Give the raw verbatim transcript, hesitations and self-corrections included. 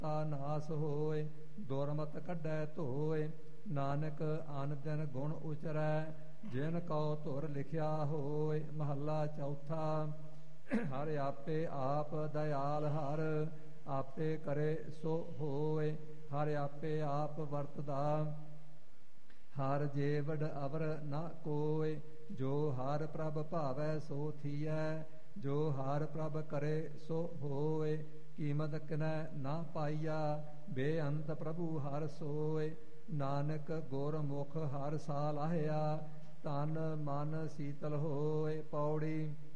ਤਾ ਨਾਸ ਹੋਏ। ਦੁਰਮਤ ਕੱਢੈ ਧੋਏ, ਨਾਨਕ ਅਨ ਦਿਨ ਗੁਣ ਉਚਰੈ। ਜਿਨ ਕਉ ਧੁਰ ਲਿਖਿਆ ਹੋਏ। ਮਹੱਲਾ ਚੌਥਾ। ਹਰਿ ਆਪੇ ਆਪ ਦਇਆਲ ਹਰ, ਆਪੇ ਕਰੇ ਸੋ ਹੋਏ। ਹਰਿ ਆਪੇ ਆਪ ਵਰਤਦਾ, ਹਰ ਜੇਵਡ ਅਵਰ ਨਾ ਕੋਇ। ਜੋ ਹਰ ਪ੍ਰਭ ਭਾਵੈ ਸੋ ਥੀਐ, ਜੋ ਹਰ ਪ੍ਰਭ ਕਰੇ ਸੋ ਹੋਏ। ਕੀਮਤ ਕਿਨੈ ਨਾ ਪਾਈਆ, ਬੇਅੰਤ ਪ੍ਰਭੂ ਹਰ ਸੋਏ। ਨਾਨਕ ਗੁਰਮੁਖ ਹਰ ਸਾ ਲਾਹਿਆ, ਤਨ ਮਨ ਸੀਤਲ ਹੋਏ। ਪੌੜੀ।